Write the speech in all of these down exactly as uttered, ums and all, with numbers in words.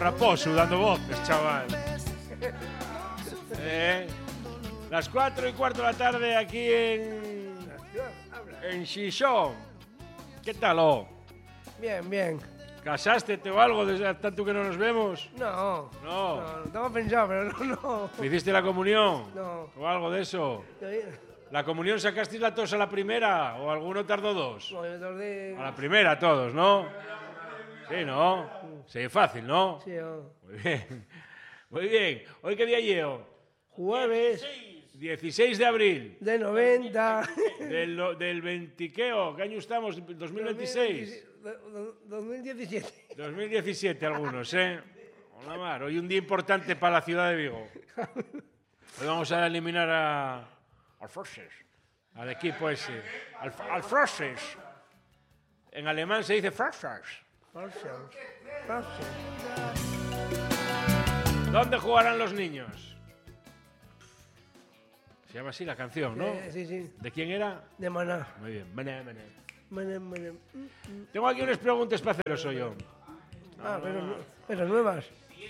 Raposo dando voces, chaval. Eh, las cuatro y cuarto de la tarde aquí en... En Xixón. ¿Qué tal, oh? Bien, bien. ¿Casástete o algo desde tanto que no nos vemos? No. No. No, estaba pensado, pero no, no. ¿Hiciste la comunión? No. ¿O algo de eso? ¿La comunión sacasteis la tos a la primera o alguno tardó dos? No, yo tardé... A la primera todos, ¿no? Sí, ¿no? Sí, fácil, ¿no? Sí, no. Muy bien. Muy bien. ¿Hoy qué día llevo? Jueves dieciséis de abril. de noventa. Del, del veintiqueo. ¿Qué año estamos? ¿dos mil veintiséis? dos mil diecisiete. dos mil diecisiete algunos, ¿eh? Hola, Mar. Hoy un día importante para la ciudad de Vigo. Hoy vamos a eliminar a... al Froses. Al equipo ese. Al, al Froses. En alemán se dice Froses. ¿Dónde jugarán los niños? Se llama así la canción, ¿no? Eh, sí, sí. ¿De quién era? De Maná. Muy bien. Maná, maná. Maná, maná. Tengo aquí unas preguntas para haceros hoy yo. Ah, pero, pero nuevas.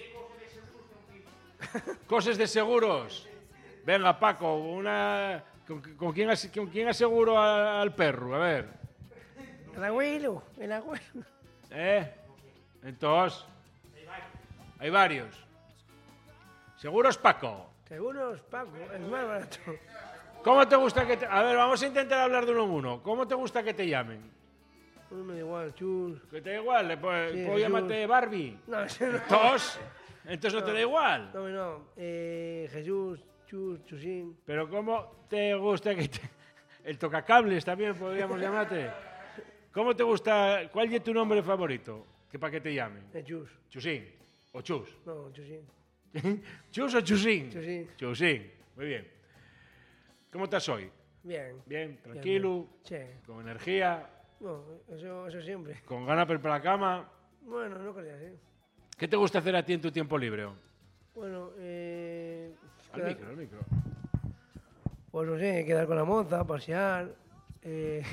Cosas de seguros. Venga, Paco, una... ¿Con, con, quién, as, ¿con quién aseguro a, al perro? A ver. El abuelo, el abuelo. ¿Eh? Entonces... Hay varios. ¿Seguros, Paco? Seguros, Paco, es más barato. ¿Cómo te gusta que te... A ver, vamos a intentar hablar de uno en uno. ¿Cómo te gusta que te llamen? No me da igual, chus. ¿Que te da igual? ¿Le puedo, Sí, ¿puedo llamarte Barbie? No, eso no. ¿Entonces? ¿Entonces no, No. te da igual? No, no. Eh, Jesús, Chus, Chusín. ¿Pero cómo te gusta que te... El tocacables también podríamos llamarte. ¿Cómo te gusta... ¿Cuál es tu nombre favorito? Que para que te llamen. Eh, Chus. ¿Chusín? ¿O Chus? No, Chusín. ¿Chus o Chusín? Chusín. Chusín. Muy bien. ¿Cómo estás hoy? Bien. Bien, tranquilo, Bien. Sí. con energía, No, eso, eso siempre. con ganas de ir para la cama. Bueno, no creas, ¿eh? ¿Qué te gusta hacer a ti en tu tiempo libre? Bueno, eh... Al quedar- micro, al micro. Pues no sé, quedar con la moza, pasear, eh...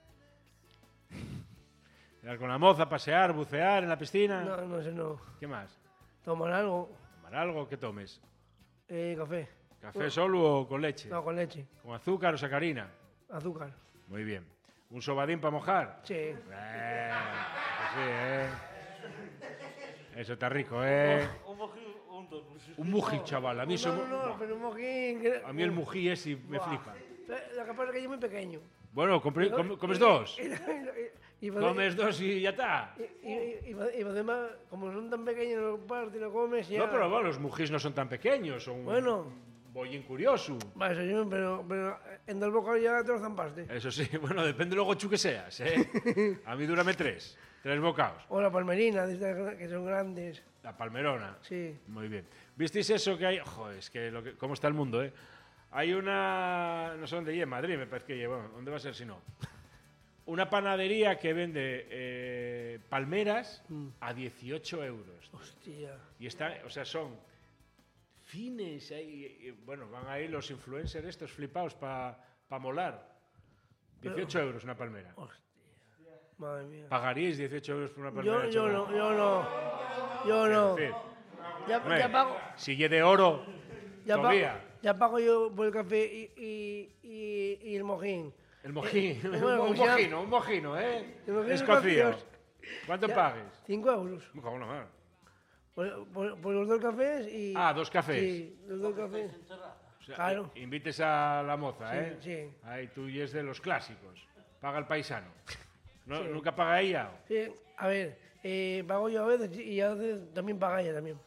Quedar con la moza, pasear, bucear en la piscina. No, no sé, no. ¿Qué más? Tomar algo, ¿Tomar algo? ¿Qué tomes? eh, café. ¿Café solo o con leche? No, con leche, ¿Con azúcar o sacarina? azúcar. Muy bien. ¿Un sobadín para mojar? Sí. Eh, eso sí, ¿eh? Eso está rico, ¿eh? Un mují, chaval. A mí, eso, No, no, no, pero un mojín... que- a mí el mují es y me Buah. flipa. Lo que pasa es que yo muy pequeño. Bueno, compre- com- ¿comes dos? Y, y, y, y, Comes dos y ya está. y, y, y, y además, como son tan pequeños, lo partes y lo comes y ya... No, pero bueno, los mujís no son tan pequeños, son Bueno. un bollín curioso. Va, eso yo, pero, pero en dos bocados ya te lo zampaste. Eso sí, bueno, depende luego chu que seas, ¿eh? A mí dúrame tres, tres bocados. O la palmerina, de estas que son grandes. La palmerona. Sí. Muy bien. ¿Visteis eso que hay? Joder, es que, lo que cómo está el mundo, ¿eh? Hay una... No sé dónde lleva, en Madrid me parece que lleva. Bueno, ¿dónde va a ser si no? Una panadería que vende eh, palmeras Mm. a dieciocho euros. Hostia. Y está, o sea, son fines ahí. y, bueno, van ahí los influencers estos flipados para pa molar. dieciocho euros una palmera. Hostia. Madre mía. ¿Pagaríais dieciocho euros por una palmera? Yo, yo chaval? no, yo no. Yo no. En fin, Ya, hombre, ya pago. si es de oro, Ya pago, todavía. ya pago yo por el café y, y, y, y el mojín. El mojín, Eh, bueno, un ya- mojino, un mojino, ¿eh? El mojín Escocido. escocés. ¿Cuánto Ya, pagues? Cinco euros. ¿Cómo no, man? Por, por- por los dos cafés y... Ah, dos cafés. Sí, los dos cafés. O sea, Claro. i- Invites a la moza, Sí, ¿eh? sí. Ahí tú y es de los clásicos. Paga el paisano. ¿No? Sí. ¿Nunca paga ella? Sí, a ver, eh, pago yo a veces y a veces también paga ella también.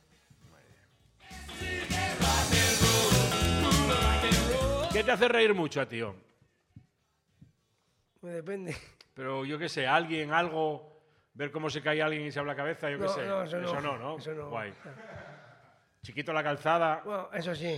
¿Qué te hace reír mucho a ti, tío? Me depende. Pero yo qué sé, alguien, algo, ver cómo se cae alguien y se habla la cabeza, yo qué No, sé. no, eso no. no, ¿no? Eso no. Guay. Chiquito la calzada. Bueno, eso sí.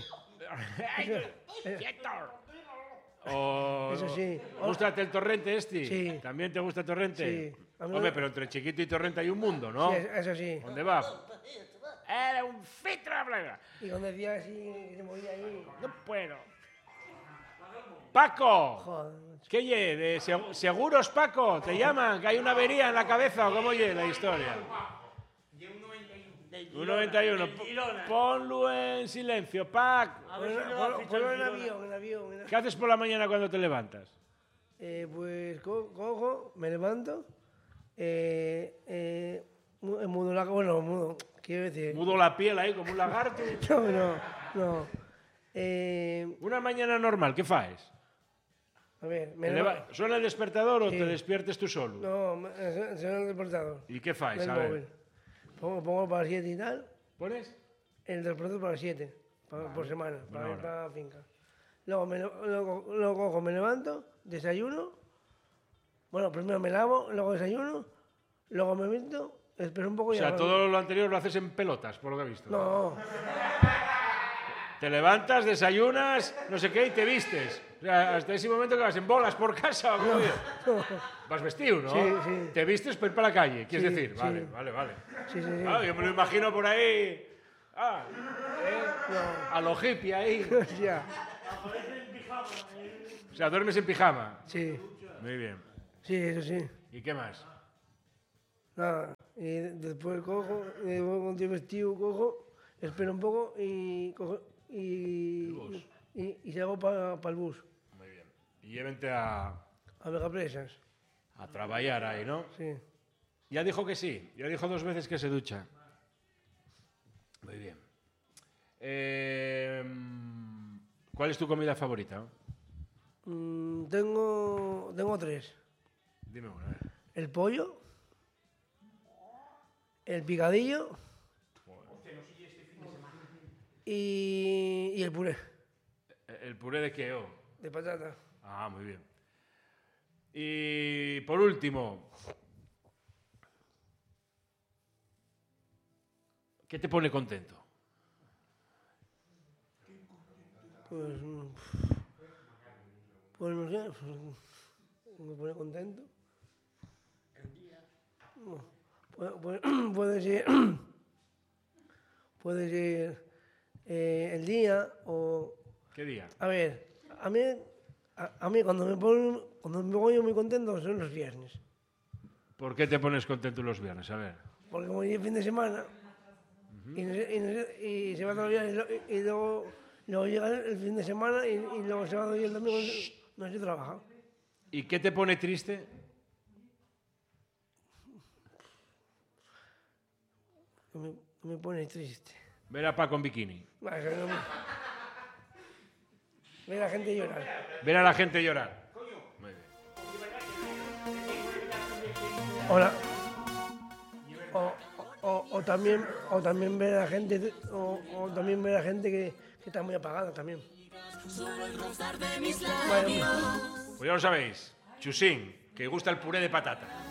O, Eso sí. ¿Gústate el torrente este? Sí. ¿También te gusta el torrente? Sí. A mí Hombre, no- pero entre chiquito y torrente hay un mundo, ¿no? Sí, eso sí. ¿Dónde va? Era un fitra, bla. Y cuando decía así, que se movía ahí. No puedo. ¡Paco! Joder, macho. ¿Qué ye? ¿De seg- seguros, Paco? ¿Te llaman? ¿Que hay una avería en la cabeza o cómo ye la historia? Del Un Girona, noventa y uno. del Girona. Ponlo en silencio, Pac. A ver si Ponlo lo va a ponlo- fichar ponlo el en Girona. avión, en avión. en- ¿Qué haces por la mañana cuando te levantas? Eh, pues co- cojo, me levanto, eh, eh, mu- eh, mudo la... Bueno, mudo, quiero decir... Mudo la piel ahí como un lagarto. No, no, no. Eh, Una mañana normal, ¿qué faes? a ver, me Te leva- leva- ¿Suena el despertador o Sí. te despiertes tú solo? No, me- eh, se el despertador. ¿Y qué faes? Del A ver. móvil. Pongo, pongo para las siete y tal, ¿Pones? el despertador para las siete, pa- por semana, para ir hora. para la finca. Luego, me, lo- luego, luego cojo, me levanto, desayuno. Bueno, primero me lavo, luego desayuno, luego me visto, espero un poco O y sea, arranco. todo lo anterior lo haces en pelotas, por lo que he visto. No, Te levantas, desayunas, no sé qué, y te vistes. O sea, hasta ese momento que vas en bolas por casa. ¿o cómo digo? Vas vestido, ¿no? Sí, sí. Te vistes para ir para la calle, quieres Sí, decir. sí. Vale, vale, vale. sí, sí, sí. Claro, yo me lo imagino por ahí. Ah, ¿eh? A lo hippie ahí. Ya, O sea, duermes en pijama. sí, Muy bien. sí, eso sí. ¿Y qué más? Nada, y después cojo, y después con estoy vestido, cojo, espero un poco y cojo y, y, y salgo para el bus, Muy bien. Y llévente a, a Vegapresas, a trabajar ahí, ¿no? sí. Ya dijo que sí. Ya dijo dos veces que se ducha. Muy bien. Eh, ¿Cuál es tu comida favorita? Mm, tengo, tengo tres, Dime una. a ver. el pollo, el picadillo y, y el puré ¿El puré de qué? oh? de patata. Ah, muy bien. Y por último, ¿qué te pone contento? Pues, mm, pues no sé, pues, me pone contento. No, puede, puede- puede ser, puede ser eh, el día o... ¿Qué día? A ver, a mí, a, a mí cuando me pongo, cuando me pongo yo muy contento son los viernes. ¿Por qué te pones contento los viernes? A ver. Porque como llega el fin de semana y, no sé- y no sé- y se va todo el viernes y, lo- y luego, luego llega el fin de semana y, y luego el sábado y el domingo no se trabaja. ¿Y qué te pone triste? Que me, que me pone triste. Ver a Paco en bikini. Bah, eso no me- Ver a la gente llorar. Ver a la gente llorar. Muy bien. Hola. O, o, o también, o también ver a la gente, o, o también ver a la gente que, que está muy apagada también. Vale, Pues ya lo sabéis. Chusín, que gusta el puré de patata.